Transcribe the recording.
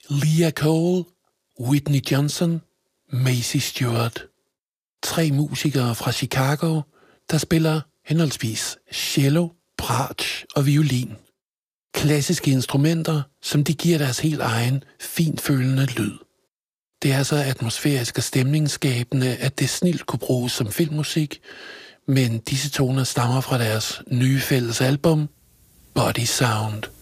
Leah Cole, Whitney Johnson, Maisie Stewart. 3 musikere fra Chicago, der spiller henholdsvis cello, bratsch og violin. Klassiske instrumenter, som de giver deres helt egen, finfølende lyd. Det er så atmosfærisk og stemningsskabende, at det snilt kunne bruges som filmmusik, men disse toner stammer fra deres nye fælles album, Body Sound.